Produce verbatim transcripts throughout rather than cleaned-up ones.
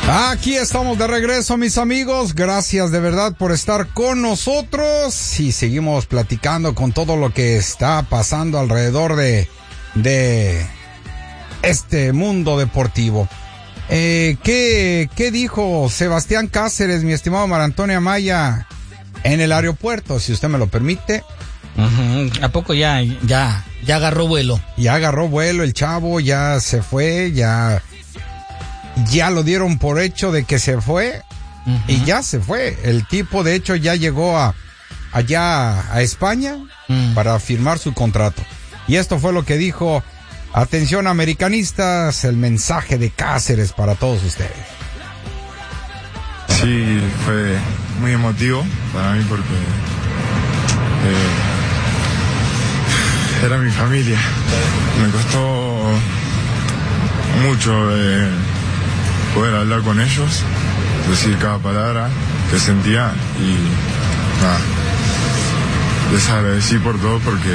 Aquí estamos de regreso, mis amigos. Gracias de verdad por estar con nosotros. Y seguimos platicando con todo lo que está pasando alrededor de, de este mundo deportivo. Eh, ¿qué, ¿Qué dijo Sebastián Cáceres, mi estimado Mar Antonio Amaya, en el aeropuerto, si usted me lo permite? Uh-huh. ¿A poco ya, ya, ya agarró vuelo? Ya agarró vuelo el chavo, ya se fue, ya... Ya lo dieron por hecho de que se fue, uh-huh. y ya se fue. El tipo, de hecho, ya llegó a allá a España uh-huh. para firmar su contrato. Y esto fue lo que dijo. Atención, americanistas, el mensaje de Cáceres para todos ustedes. Sí, fue muy emotivo para mí porque eh, era mi familia. Me costó mucho eh, poder hablar con ellos, decir cada palabra que sentía y nada, les agradecí por todo porque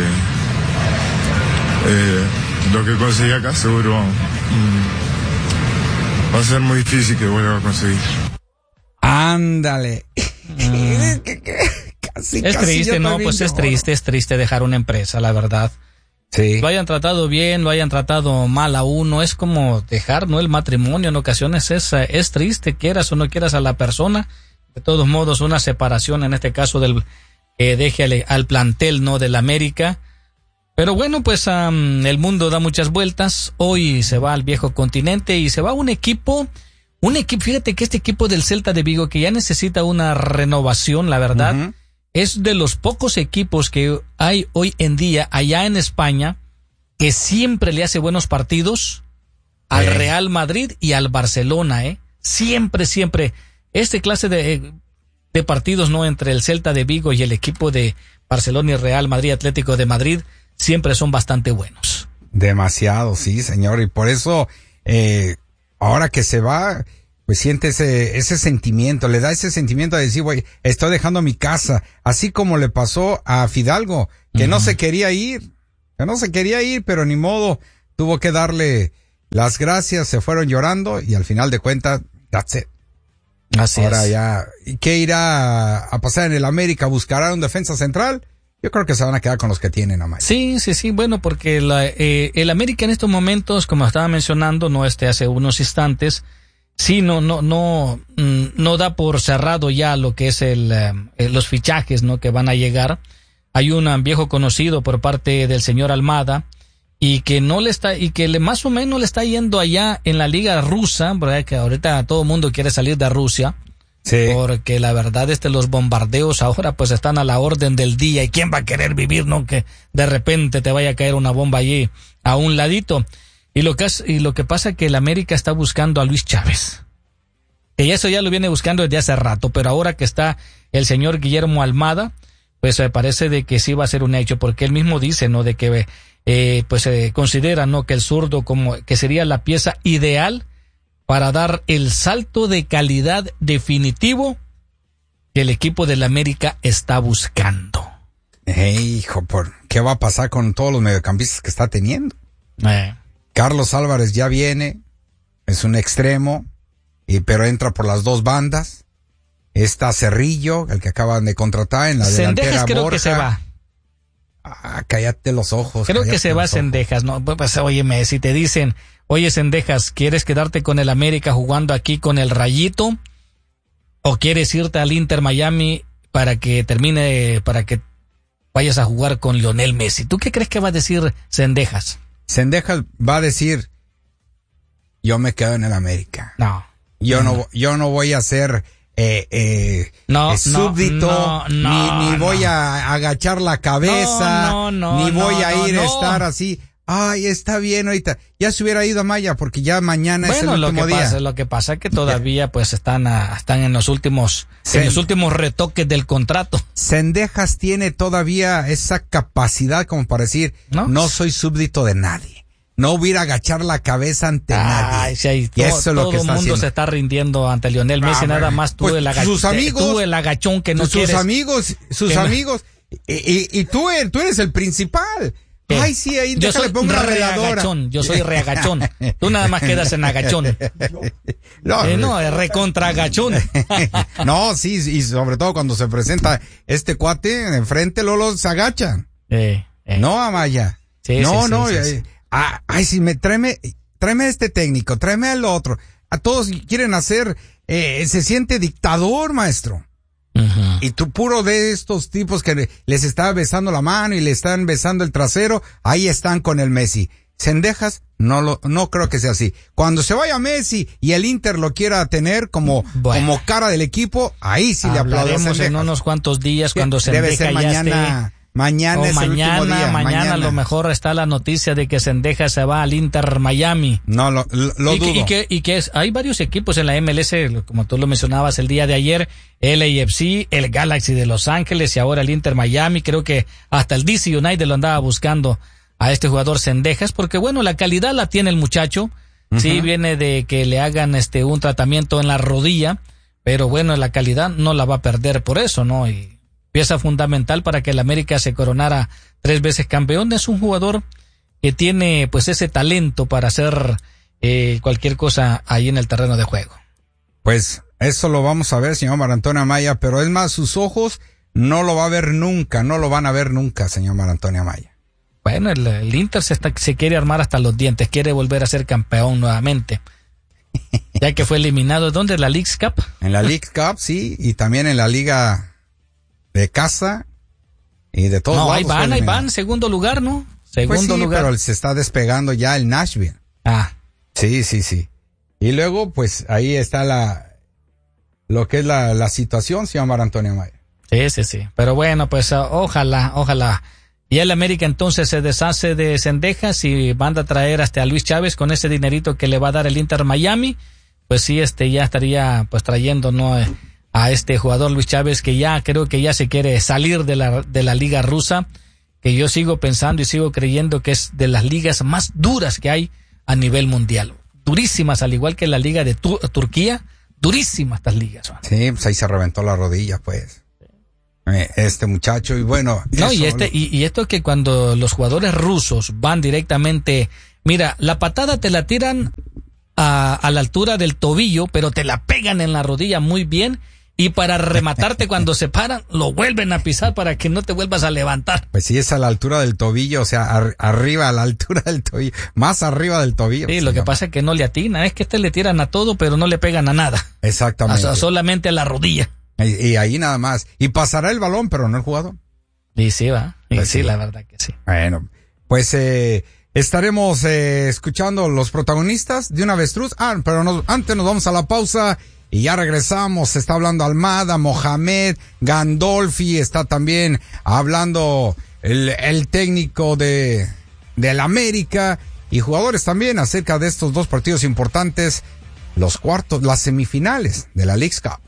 eh, lo que conseguí acá seguro mm, va a ser muy difícil que vuelva a conseguir. Ándale. Mm. casi, es casi triste, no, pues es triste, es triste dejar una empresa, la verdad. Sí. Lo hayan tratado bien, lo hayan tratado mal a uno, es como dejar, ¿no? El matrimonio en ocasiones es, es triste, quieras o no quieras a la persona. De todos modos, una separación, en este caso del eh, deje al, al plantel, ¿no? Del América. Pero bueno, pues um, el mundo da muchas vueltas. Hoy se va al viejo continente y se va un equipo, un equipo, fíjate que este equipo del Celta de Vigo que ya necesita una renovación, la verdad. Uh-huh. Es de los pocos equipos que hay hoy en día allá en España que siempre le hace buenos partidos al eh. Real Madrid y al Barcelona, ¿eh? Siempre, siempre. Este clase de, de partidos, ¿no? Entre el Celta de Vigo y el equipo de Barcelona y Real Madrid, Atlético de Madrid, siempre son bastante buenos. Demasiado, sí, señor. Y por eso, eh, ahora que se va... pues siente ese, ese sentimiento, le da ese sentimiento de decir, güey, estoy dejando mi casa, así como le pasó a Fidalgo, que uh-huh. no se quería ir, que no se quería ir, pero ni modo, tuvo que darle las gracias, se fueron llorando y al final de cuentas, that's it. Así Ahora es. ya, ¿qué irá a pasar en el América? ¿Buscará un defensa central? Yo creo que se van a quedar con los que tienen, nomás. Sí, sí, sí, bueno, porque la, eh, el América en estos momentos, como estaba mencionando, no este hace unos instantes, sí, no, no, no, no da por cerrado ya lo que es el, eh, los fichajes, ¿no? Que van a llegar. Hay un viejo conocido por parte del señor Almada y que no le está, y que le más o menos le está yendo allá en la liga rusa, ¿verdad? Que ahorita todo el mundo quiere salir de Rusia. Sí. Porque la verdad, este, los bombardeos ahora pues están a la orden del día y quién va a querer vivir, ¿no? Que de repente te vaya a caer una bomba allí a un ladito. Y lo que, y lo que pasa es que el América está buscando a Luis Chávez. Que eso ya lo viene buscando desde hace rato, pero ahora que está el señor Guillermo Almada, pues me parece de que sí va a ser un hecho, porque él mismo dice, ¿no? De que, eh, pues se eh, considera, ¿no? Que el zurdo como, que sería la pieza ideal para dar el salto de calidad definitivo que el equipo del América está buscando. Hey, hijo, ¿por qué va a pasar con todos los mediocampistas que está teniendo? Eh. Carlos Álvarez ya viene, es un extremo, y, pero entra por las dos bandas. Está Cerrillo, el que acaban de contratar en la delantera. Cendejas creo Borja. que se va. Ah, cállate los ojos. Creo que se va Cendejas, ¿no? Pues, óyeme, si te dicen, oye Cendejas, ¿quieres quedarte con el América jugando aquí con el Rayito? ¿O quieres irte al Inter Miami para que termine, para que vayas a jugar con Lionel Messi? ¿Tú qué crees que va a decir Cendejas? Cendejas va a decir, yo me quedo en el América. No. Yo no, no, yo no voy a ser eh, eh, no, eh, súbdito, no, no, ni, ni no. voy a agachar la cabeza, no, no, no, ni voy no, a ir no, a no. estar así. Ay, está bien ahorita. Ya se hubiera ido a Maya porque ya mañana bueno, es el último lo que día. Pasa, lo que pasa es que todavía pues están a, están en los últimos Cend- en los últimos retoques del contrato. Cendejas tiene todavía esa capacidad como para decir, no, no soy súbdito de nadie. No voy a ir a agachar la cabeza ante Ay, nadie. Sí, y todo, eso es lo todo que el mundo haciendo. Se está rindiendo ante Lionel Messi, ah, nada más tú, pues, el, agach- sus amigos, tú el agachón que no sus quieres. Sus amigos, sus amigos. No... Y, y, y tú, tú eres el principal. ¿Qué? Ay, sí, ahí yo soy pongo una veladora. Yo soy reagachón. Tú nada más quedas en agachón. No, eh, no es recontra agachón. No, sí, y sobre todo cuando se presenta este cuate enfrente, Lolo se agacha. Eh, eh. No, Amaya. Sí, no, sí, no. Sí, sí, sí. Ah, ay, sí, me tráeme, tráeme a este técnico, tráeme al otro. A todos quieren hacer, eh, se siente dictador, maestro. Uh-huh. Y tú puro de estos tipos que les está besando la mano y le están besando el trasero, ahí están con el Messi. Cendejas, no lo, no creo que sea así. Cuando se vaya Messi y el Inter lo quiera tener como, bueno, como cara del equipo, ahí sí le aplaudimos. Hablaremos en unos cuantos días cuando se debe ser mañana. Esté... Mañana o es mañana, el último día. Mañana, mañana a lo mejor está la noticia de que Cendejas se va al Inter Miami. No, lo, lo, lo y dudo. Que, y que, y que es, hay varios equipos en la M L S, como tú lo mencionabas el día de ayer, el A F C, el Galaxy de Los Ángeles y ahora el Inter Miami. Creo que hasta el D C United lo andaba buscando a este jugador Cendejas, porque bueno, la calidad la tiene el muchacho. Uh-huh. Sí, viene de que le hagan este un tratamiento en la rodilla, pero bueno, la calidad no la va a perder por eso, ¿no? Y pieza fundamental para que el América se coronara tres veces campeón. Es un jugador que tiene pues ese talento para hacer eh, cualquier cosa ahí en el terreno de juego. Pues eso lo vamos a ver, señor Marantonio Amaya, pero es más, sus ojos no lo va a ver nunca, no lo van a ver nunca, señor Marantonio Amaya. Bueno, el, el Inter se, está, se quiere armar hasta los dientes, quiere volver a ser campeón nuevamente. Ya que fue eliminado, ¿dónde? ¿En la League Cup? En la League Cup, sí, y también en la Liga de casa y de todos no, lados. No, ahí van, ahí van, segundo lugar, ¿no? Segundo pues sí, lugar. Pero se está despegando ya el Nashville. Ah. Sí, sí, sí. Y luego, pues, ahí está la, lo que es la, la situación, señor Mar Antonio Amaya. Sí, sí, sí. Pero bueno, pues, uh, ojalá, ojalá. Y el América entonces se deshace de Cendejas y manda a traer hasta a Luis Chávez con ese dinerito que le va a dar el Inter Miami. Pues sí, este, ya estaría, pues, trayendo, ¿no? Eh, a este jugador Luis Chávez, que ya creo que ya se quiere salir de la, de la liga rusa, que yo sigo pensando y sigo creyendo que es de las ligas más duras que hay a nivel mundial. Durísimas, al igual que la liga de tu, Turquía, durísimas estas ligas. Man. Sí, pues ahí se reventó la rodilla, pues. Este muchacho, y bueno. No, y este, y, y esto que cuando los jugadores rusos van directamente, mira, la patada te la tiran a, a la altura del tobillo, pero te la pegan en la rodilla muy bien. Y para rematarte cuando se paran, lo vuelven a pisar para que no te vuelvas a levantar. Pues sí, es a la altura del tobillo, o sea, ar- arriba, a la altura del tobillo, más arriba del tobillo. Sí, lo que pasa es que no le atinan, es que este le tiran a todo, pero no le pegan a nada. Exactamente. A, solamente a la rodilla. Y, y ahí nada más. Y pasará el balón, pero no el jugador. Y sí, va. Y pues sí, sí, la verdad que sí. Bueno, pues eh, estaremos eh, escuchando los protagonistas de un avestruz. Ah, pero nos, antes nos vamos a la pausa. Y ya regresamos, se está hablando Almada, Mohamed, Gandolfi, está también hablando el, el técnico de del América y jugadores también acerca de estos dos partidos importantes, los cuartos, las semifinales de la League Cup.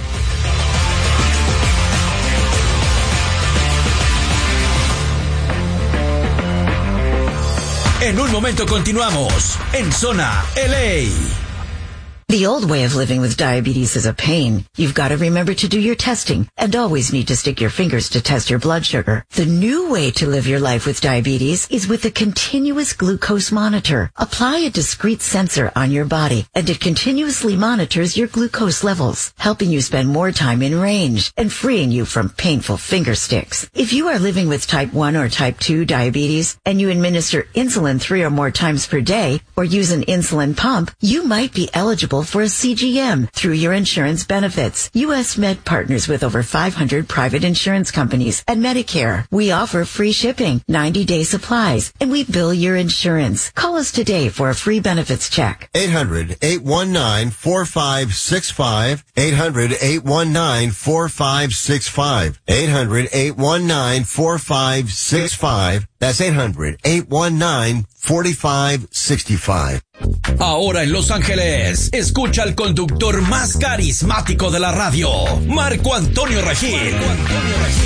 En un momento continuamos en Zona L A. The old way of living with diabetes is a pain. You've got to remember to do your testing and always need to stick your fingers to test your blood sugar. The new way to live your life with diabetes is with a continuous glucose monitor. Apply a discrete sensor on your body and it continuously monitors your glucose levels, helping you spend more time in range and freeing you from painful finger sticks. If you are living with type one or type two diabetes and you administer insulin three or more times per day or use an insulin pump, you might be eligible for a C G M through your insurance benefits. U S Med partners with over five hundred private insurance companies and Medicare. We offer free shipping, ninety-day supplies, and we bill your insurance. Call us today for a free benefits check. eight hundred, eight one nine, four five six five. eight hundred, eight one nine, four five six five. eight hundred, eight one nine, four five six five. That's eight hundred, eight one nine, four five six five. Ahora en Los Ángeles, escucha al conductor más carismático de la radio, Marco Antonio Regil. Marco Antonio Regil.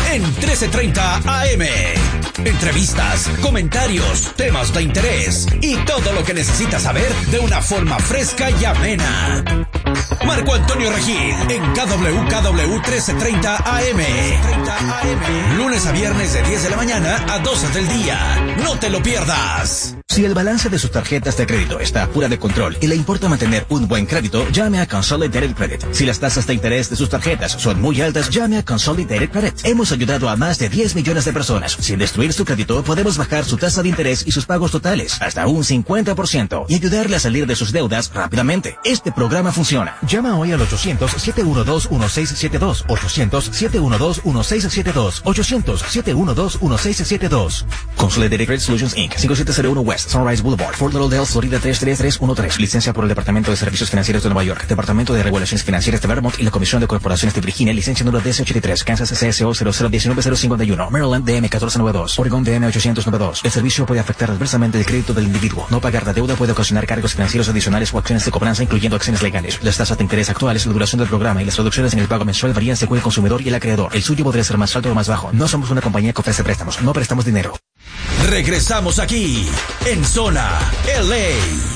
en trece treinta A M. Entrevistas, comentarios, temas de interés y todo lo que necesitas saber de una forma fresca y amena. Marco Antonio Regil en K W K W trece treinta A M. Lunes a viernes de diez de la mañana a doce del día. No te lo pierdas. Si el balance de sus tarjetas de crédito está fuera de control y le importa mantener un buen crédito, llame a Consolidated Credit. Si las tasas de interés de sus tarjetas son muy altas, llame a Consolidated Credit. Hemos ayudado a más de diez millones de personas. Sin destruir su crédito, podemos bajar su tasa de interés y sus pagos totales hasta un cincuenta por ciento y ayudarle a salir de sus deudas rápidamente. Este programa funciona. Llama hoy al ochocientos, siete uno dos, uno seis siete dos, ochocientos, siete uno dos, uno seis siete dos, ochocientos, siete uno dos, uno seis siete dos. Consolidated Credit Solutions incorporated. cinco siete cero uno West Sunrise Boulevard, Fort Lauderdale, Florida tres tres tres uno tres. Licencia por el Departamento de Servicios Financieros de Nueva York, Departamento de Regulaciones Financieras de Vermont y la Comisión de Corporaciones de Virginia. Licencia número D S ochenta y tres. Kansas C S O cero cero uno nueve cero cinco uno. Maryland D M catorce noventa y dos. Oregon D M ochocientos noventa y dos. El servicio puede afectar adversamente el crédito del individuo. No pagar la deuda puede ocasionar cargos financieros adicionales o acciones de cobranza, incluyendo acciones legales. Las tasas de interés actuales, la duración del programa y las reducciones en el pago mensual varían según el consumidor y el acreedor. El suyo podría ser más alto o más bajo. No somos una compañía que ofrece préstamos. No prestamos dinero. Regresamos aquí en Zona L A.